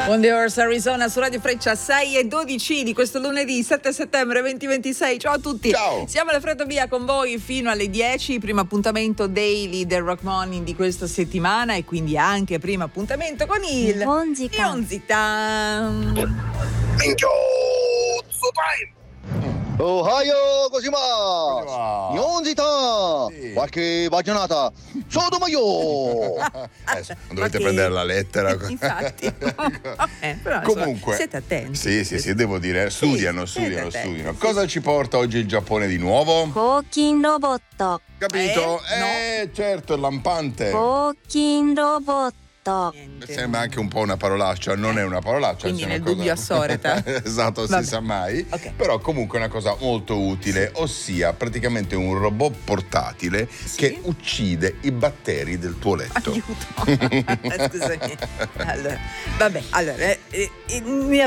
On the Horse Arizona su Radio Freccia 6:12 di questo lunedì 7 settembre 2026. Ciao a tutti. Ciao. Siamo alla Freddo Via con voi fino alle 10, primo appuntamento daily del Rock Morning di questa settimana e quindi anche primo appuntamento con il Nihonzitan. Ohio Cosima! Nihonzita! Sì. Qualche bagionata! Sotomayo! Non dovete prendere la lettera. Infatti. Però, Comunque, siete attenti. sì, devo dire, studiano. siete attenti. Cosa ci porta oggi il Giappone di nuovo? 抗菌ロボット Capito? Certo, il lampante. 抗菌ロボット Niente. Sembra anche un po' una parolaccia, non è una parolaccia. Quindi è una nel cosa- dubbio assoreta. Esatto, Vabbè. si sa mai. Ok. Però comunque è una cosa molto utile, ossia praticamente un robot portatile che uccide i batteri del tuo letto. Aiuto. Scusami. Allora, vabbè, allora,